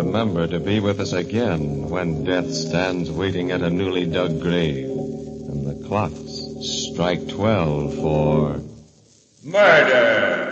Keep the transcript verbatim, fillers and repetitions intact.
remember to be with us again when death stands waiting at a newly dug grave and the clocks strike twelve for... Murder!